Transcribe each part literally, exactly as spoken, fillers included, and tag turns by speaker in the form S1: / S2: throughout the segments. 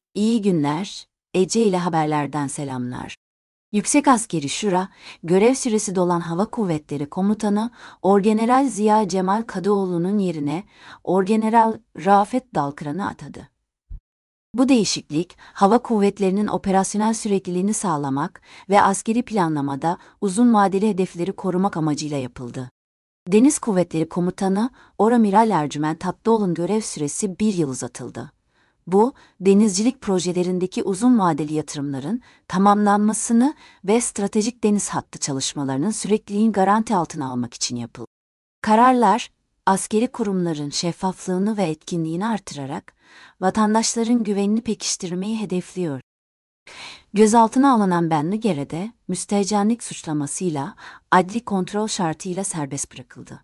S1: İyi günler, Ece ile haberlerden selamlar. Yüksek Askeri Şura, görev süresi dolan Hava Kuvvetleri Komutanı Orgeneral Ziya Cemal Kadıoğlu'nun yerine Orgeneral Rafet Dalkıran'ı atadı. Bu değişiklik, hava kuvvetlerinin operasyonel sürekliliğini sağlamak ve askeri planlamada uzun vadeli hedefleri korumak amacıyla yapıldı. Deniz Kuvvetleri Komutanı Oramiral Ercüment Tatlıoğlu'nun görev süresi bir yıl uzatıldı. Bu, denizcilik projelerindeki uzun vadeli yatırımların tamamlanmasını ve stratejik deniz hattı çalışmalarının sürekliliğini garanti altına almak için yapıldı. Kararlar, askeri kurumların şeffaflığını ve etkinliğini artırarak vatandaşların güvenini pekiştirmeyi hedefliyor. Gözaltına alınan Benligere'de müstehcenlik suçlamasıyla adli kontrol şartıyla serbest bırakıldı.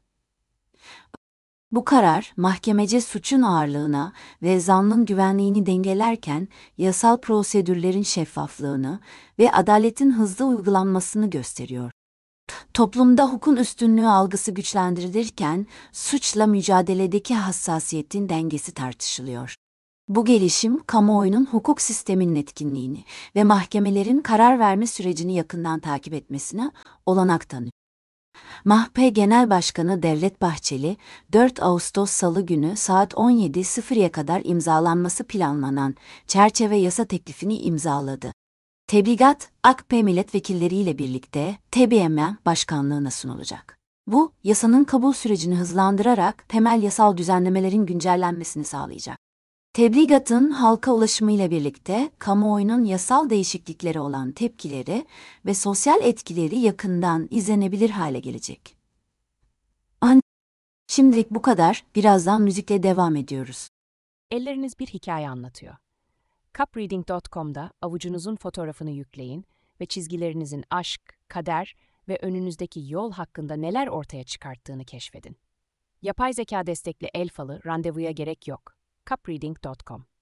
S1: Bu karar, mahkemece suçun ağırlığına ve zanlının güvenliğini dengelerken yasal prosedürlerin şeffaflığını ve adaletin hızlı uygulanmasını gösteriyor. Toplumda hukukun üstünlüğü algısı güçlendirilirken suçla mücadeledeki hassasiyetin dengesi tartışılıyor. Bu gelişim, kamuoyunun hukuk sisteminin etkinliğini ve mahkemelerin karar verme sürecini yakından takip etmesine olanak tanıyor. MAHPE Genel Başkanı Devlet Bahçeli, dört Ağustos Salı günü saat on yedi sıfıra kadar imzalanması planlanan çerçeve yasa teklifini imzaladı. Tebligat, A K P milletvekilleriyle birlikte T B M M Başkanlığına sunulacak. Bu, yasanın kabul sürecini hızlandırarak temel yasal düzenlemelerin güncellenmesini sağlayacak. Tebligatın halka ulaşımıyla birlikte kamuoyunun yasal değişikliklere olan tepkileri ve sosyal etkileri yakından izlenebilir hale gelecek. Ancak şimdilik bu kadar, birazdan müzikle devam ediyoruz.
S2: Elleriniz bir hikaye anlatıyor. cupreading nokta com'da avucunuzun fotoğrafını yükleyin ve çizgilerinizin aşk, kader ve önünüzdeki yol hakkında neler ortaya çıkarttığını keşfedin. Yapay zeka destekli el falı randevuya gerek yok. cupreading nokta com